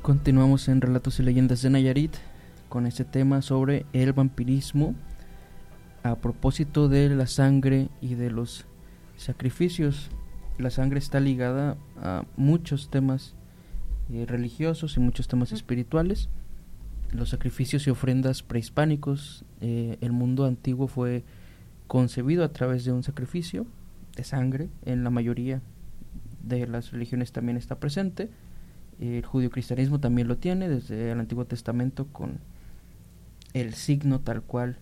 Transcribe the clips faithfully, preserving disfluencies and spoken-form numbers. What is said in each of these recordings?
Continuamos en Relatos y Leyendas de Nayarit con este tema sobre el vampirismo a propósito de la sangre y de los sacrificios. La sangre está ligada a muchos temas eh, religiosos y muchos temas espirituales. Los sacrificios y ofrendas prehispánicos, eh, el mundo antiguo fue concebido a través de un sacrificio de sangre. En la mayoría de las religiones también está presente. El judio-cristianismo también lo tiene desde el Antiguo Testamento, con el signo tal cual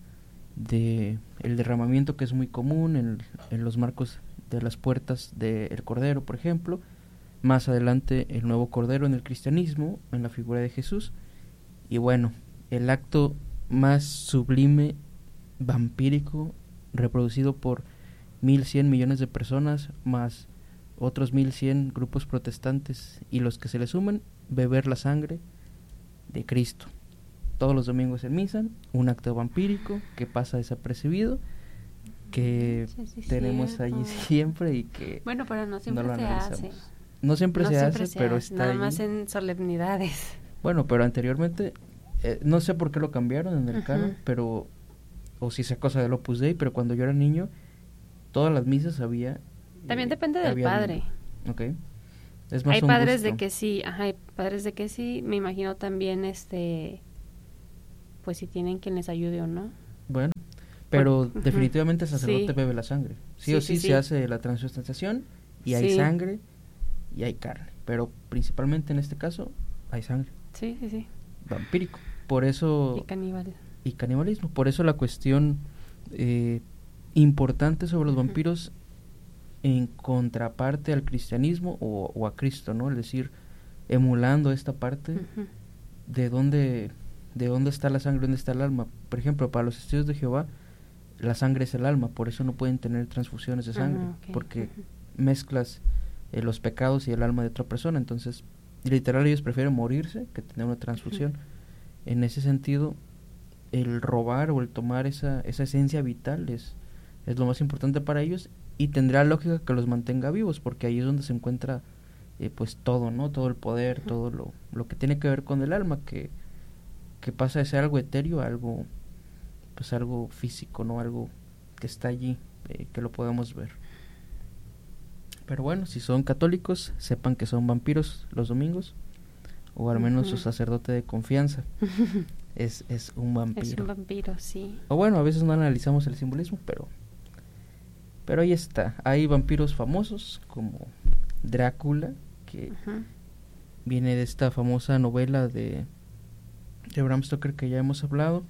de el derramamiento, que es muy común en, en los marcos de las puertas del Cordero, por ejemplo. Más adelante el nuevo Cordero en el cristianismo, en la figura de Jesús. Y bueno, el acto más sublime, vampírico, reproducido por mil cien millones de personas, más otros mil cien grupos protestantes y los que se le suman, beber la sangre de Cristo. Todos los domingos en misa, un acto vampírico que pasa desapercibido, que sí, sí, tenemos cierto. Allí siempre y que bueno, pero no siempre no se hace. No siempre no se siempre hace, se pero hace, está nada allí. más en solemnidades. Bueno, pero anteriormente, eh, no sé por qué lo cambiaron en el uh-huh. canon, pero, o si sea cosa del Opus Dei, pero cuando yo era niño, todas las misas había... También eh, depende del padre. Ok. Es más hay un padres gusto. de que sí, ajá, hay padres de que sí, me imagino también, este, pues si tienen quien les ayude o no. Bueno, pero por, definitivamente el sacerdote sí. bebe la sangre. Sí, sí o sí, sí se sí. hace la transubstanciación y hay sí. sangre y hay carne, pero principalmente en este caso hay sangre. Sí, sí, sí. Vampírico. Por eso... Y caníbal. Y canibalismo. Por eso la cuestión eh, importante sobre los uh-huh. vampiros en contraparte al cristianismo o, o a Cristo, ¿no? Es decir, emulando esta parte uh-huh. de dónde de dónde está la sangre, dónde está el alma. Por ejemplo, para los testigos de Jehová, la sangre es el alma, por eso no pueden tener transfusiones de sangre, uh-huh, okay. porque uh-huh. mezclas eh, los pecados y el alma de otra persona. Entonces, literal, ellos prefieren morirse que tener una transfusión. Uh-huh. En ese sentido, el robar o el tomar esa, esa esencia vital es, es lo más importante para ellos. Y tendrá lógica que los mantenga vivos, porque ahí es donde se encuentra eh, pues todo, ¿no? Todo el poder, uh-huh. todo lo, lo que tiene que ver con el alma, que, que pasa de ser algo etéreo a algo, pues algo físico, ¿no? Algo que está allí, eh, que lo podemos ver. Pero bueno, si son católicos, sepan que son vampiros los domingos, o al menos uh-huh. su sacerdote de confianza es, es un vampiro. Es un vampiro, sí. O bueno, a veces no analizamos el simbolismo, pero... Pero ahí está, hay vampiros famosos como Drácula, que uh-huh. viene de esta famosa novela de, de Bram Stoker que ya hemos hablado,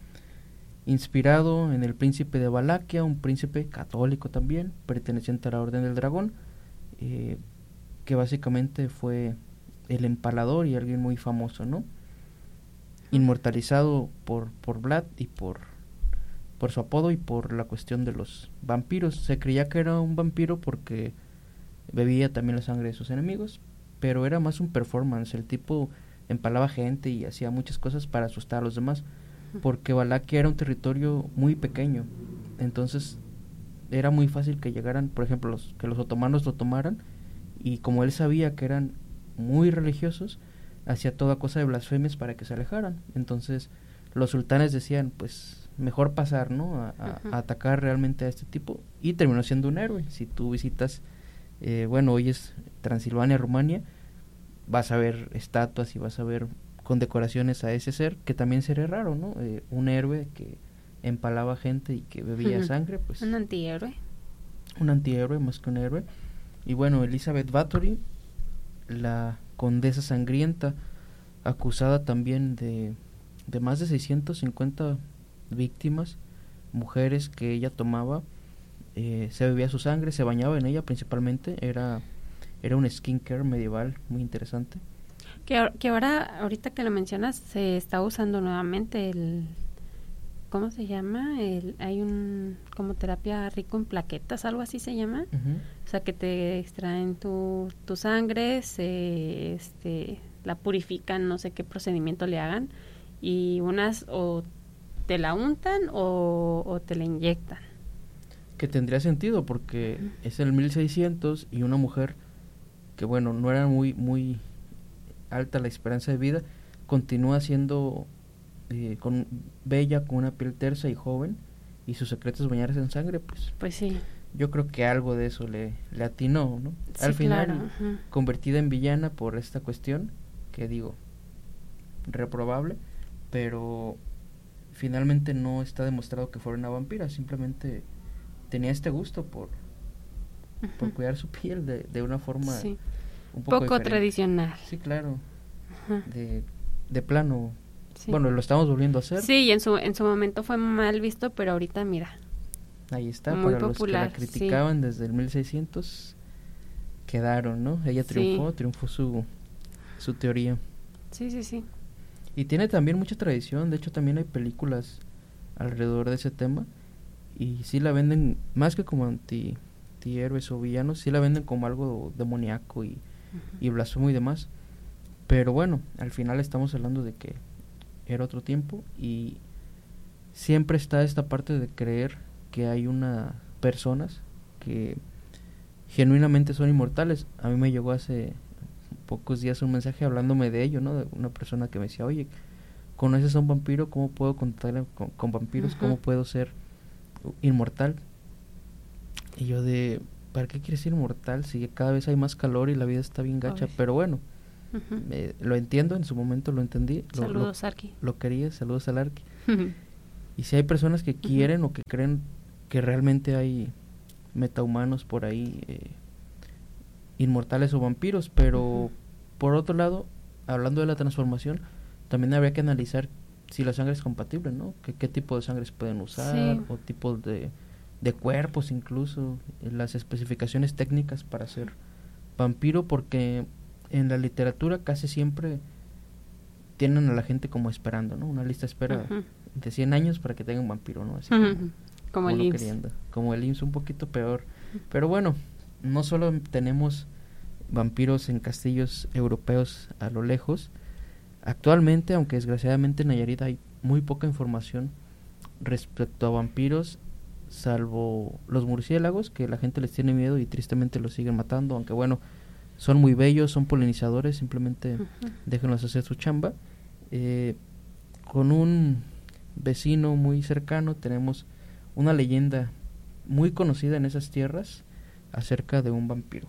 inspirado en el príncipe de Valaquia, un príncipe católico también, perteneciente a la Orden del Dragón, eh, que básicamente fue el empalador y alguien muy famoso, ¿no? Uh-huh. Inmortalizado por, por Vlad y por... por su apodo y por la cuestión de los vampiros. Se creía que era un vampiro porque bebía también la sangre de sus enemigos, pero era más un performance. El tipo empalaba gente y hacía muchas cosas para asustar a los demás, porque Valaquia era un territorio muy pequeño, entonces era muy fácil que llegaran, por ejemplo, los, que los otomanos lo tomaran, y como él sabía que eran muy religiosos, hacía toda cosa de blasfemias para que se alejaran. Entonces los sultanes decían, pues mejor pasar, ¿no? A, a, uh-huh. a atacar realmente a este tipo, y terminó siendo un héroe. Si tú visitas, eh, bueno, hoy es Transilvania, Rumania, vas a ver estatuas y vas a ver condecoraciones a ese ser, que también sería raro, ¿no? Eh, un héroe que empalaba gente y que bebía uh-huh. sangre, pues... Un antihéroe. Un antihéroe más que un héroe. Y bueno, Elizabeth Bathory, la condesa sangrienta, acusada también de, de más de seiscientas cincuenta víctimas, mujeres que ella tomaba, eh, se bebía su sangre, se bañaba en ella principalmente, era era un skincare medieval muy interesante. Que, que ahora, ahorita que lo mencionas, se está usando nuevamente el, ¿cómo se llama? El, hay un, como terapia rico en plaquetas, algo así se llama, uh-huh. o sea que te extraen tu, tu sangre, se, este, la purifican, no sé qué procedimiento le hagan, y unas o te la untan o, o te la inyectan. Que tendría sentido porque uh-huh. es el mil seiscientos y una mujer que bueno, no era muy muy alta la esperanza de vida, continúa siendo eh, con, bella, con una piel tersa y joven, y su secreto es bañarse en sangre, pues... Pues sí. Yo creo que algo de eso le, le atinó, ¿no? Sí, Al final, claro, uh-huh. convertida en villana por esta cuestión, que digo, reprobable, pero finalmente no está demostrado que fuera una vampira, simplemente tenía este gusto por, uh-huh. por cuidar su piel de, de una forma sí. un poco, poco tradicional. Sí, claro, uh-huh. de, de plano, sí. bueno, lo estamos volviendo a hacer. Sí, y en su, en su momento fue mal visto, pero ahorita mira. Ahí está, muy para popular, los que la criticaban sí. desde el mil seiscientos, quedaron, ¿no? Ella triunfó, sí. triunfó su, su teoría. Sí, sí, sí. Y tiene también mucha tradición, de hecho también hay películas alrededor de ese tema, y sí la venden, más que como anti, antihéroes o villanos, sí la venden como algo demoníaco y, uh-huh. y blasfemo y demás, pero bueno, al final estamos hablando de que era otro tiempo, y siempre está esta parte de creer que hay unas personas que genuinamente son inmortales. A mí me llegó hace pocos días un mensaje hablándome de ello, ¿no? De una persona que me decía, oye, ¿conoces a un vampiro? ¿Cómo puedo contactar con, con vampiros? Uh-huh. ¿Cómo puedo ser inmortal? Y yo de, ¿para qué quieres ser inmortal si cada vez hay más calor y la vida está bien gacha? Ay. Pero bueno, uh-huh. eh, lo entiendo, en su momento lo entendí. Saludos, lo, Arqui. Lo quería, saludos al Arqui. Uh-huh. Y si hay personas que quieren uh-huh. o que creen que realmente hay metahumanos por ahí, eh, inmortales o vampiros, pero uh-huh. por otro lado, hablando de la transformación, también habría que analizar si la sangre es compatible, ¿no? Que, qué tipo de sangres pueden usar, sí. o tipos de, de cuerpos incluso, eh, las especificaciones técnicas para ser vampiro, porque en la literatura casi siempre tienen a la gente como esperando, ¿no? Una lista de espera uh-huh. de cien años para que tengan un vampiro, ¿no? Así uh-huh. como, como el I M S S. Como el I M S S, un poquito peor. Uh-huh. Pero bueno, no solo tenemos vampiros en castillos europeos a lo lejos. Actualmente, aunque desgraciadamente en Nayarit hay muy poca información respecto a vampiros, salvo los murciélagos, que la gente les tiene miedo y tristemente los siguen matando, aunque bueno, son muy bellos, son polinizadores, simplemente uh-huh. déjenlos hacer su chamba. Eh, con un vecino muy cercano tenemos una leyenda muy conocida en esas tierras acerca de un vampiro.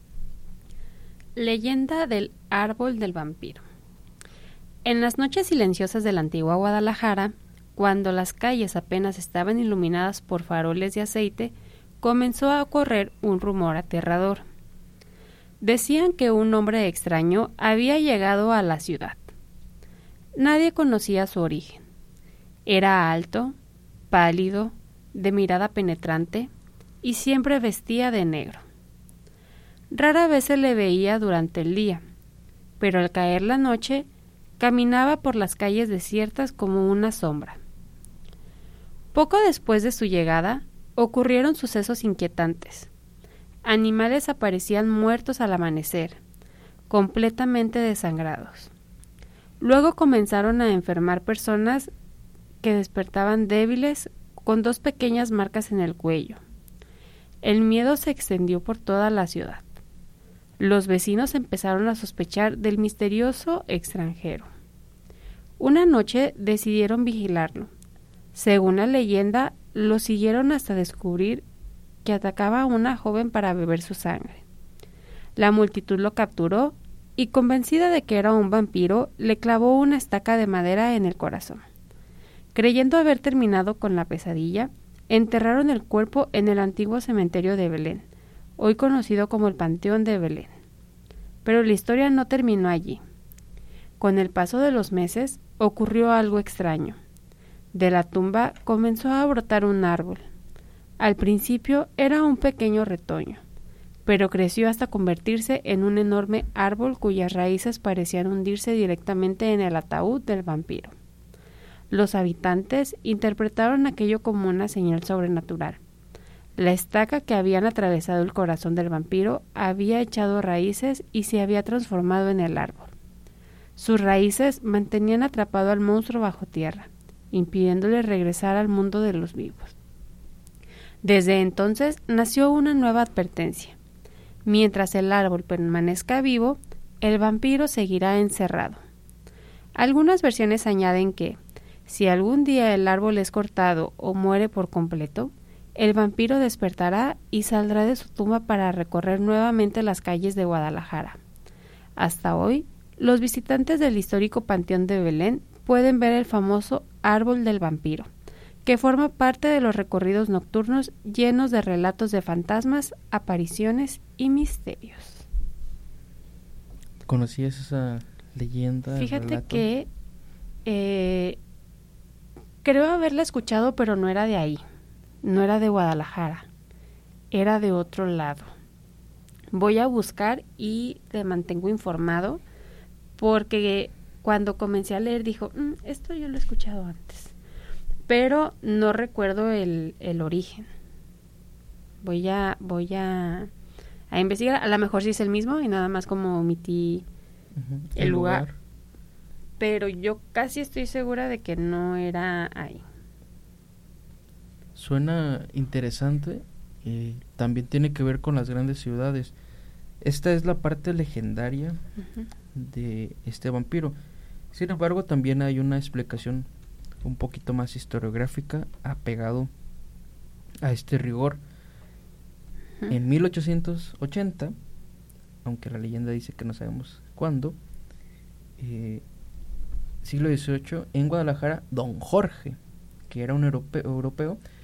Leyenda del árbol del vampiro. En las noches silenciosas de la antigua Guadalajara, cuando las calles apenas estaban iluminadas por faroles de aceite, comenzó a correr un rumor aterrador. Decían que un hombre extraño había llegado a la ciudad. Nadie conocía su origen. Era alto, pálido, de mirada penetrante y siempre vestía de negro. Rara vez se le veía durante el día, pero al caer la noche caminaba por las calles desiertas como una sombra. Poco después de su llegada, ocurrieron sucesos inquietantes. Animales aparecían muertos al amanecer, completamente desangrados. Luego comenzaron a enfermar personas que despertaban débiles con dos pequeñas marcas en el cuello. El miedo se extendió por toda la ciudad. Los vecinos empezaron a sospechar del misterioso extranjero. Una noche decidieron vigilarlo. Según la leyenda, lo siguieron hasta descubrir que atacaba a una joven para beber su sangre. La multitud lo capturó y, convencida de que era un vampiro, le clavó una estaca de madera en el corazón. Creyendo haber terminado con la pesadilla, enterraron el cuerpo en el antiguo cementerio de Belén, hoy conocido como el Panteón de Belén. Pero la historia no terminó allí. Con el paso de los meses, ocurrió algo extraño. De la tumba comenzó a brotar un árbol. Al principio era un pequeño retoño, pero creció hasta convertirse en un enorme árbol cuyas raíces parecían hundirse directamente en el ataúd del vampiro. Los habitantes interpretaron aquello como una señal sobrenatural. La estaca que habían atravesado el corazón del vampiro había echado raíces y se había transformado en el árbol. Sus raíces mantenían atrapado al monstruo bajo tierra, impidiéndole regresar al mundo de los vivos. Desde entonces nació una nueva advertencia. Mientras el árbol permanezca vivo, el vampiro seguirá encerrado. Algunas versiones añaden que, si algún día el árbol es cortado o muere por completo, el vampiro despertará y saldrá de su tumba para recorrer nuevamente las calles de Guadalajara. Hasta hoy, los visitantes del histórico Panteón de Belén pueden ver el famoso Árbol del Vampiro, que forma parte de los recorridos nocturnos llenos de relatos de fantasmas, apariciones y misterios. ¿Conocías esa leyenda? Fíjate relato? que eh, creo haberla escuchado, pero no era de ahí, no era de Guadalajara, era de otro lado. Voy a buscar y te mantengo informado, porque cuando comencé a leer dijo, mm, esto yo lo he escuchado antes, pero no recuerdo el, el origen. Voy a voy a, a investigar, a lo mejor sí es el mismo y nada más como omití uh-huh. el, el lugar. lugar, pero yo casi estoy segura de que no era ahí. Suena interesante, eh, también tiene que ver con las grandes ciudades. Esta es la parte legendaria uh-huh. de este vampiro. Sin embargo, también hay una explicación un poquito más historiográfica apegado a este rigor. Uh-huh. En mil ochocientos ochenta, aunque la leyenda dice que no sabemos cuándo, eh, siglo dieciocho, en Guadalajara, don Jorge, que era un europeo, europeo